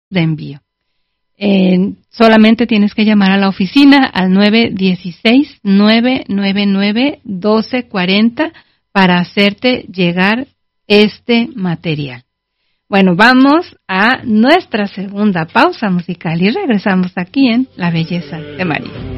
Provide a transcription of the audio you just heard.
de envío. Solamente tienes que llamar a la oficina al 916-999-1240 para hacerte llegar este material. Bueno, vamos a nuestra segunda pausa musical y regresamos aquí en La Belleza de María.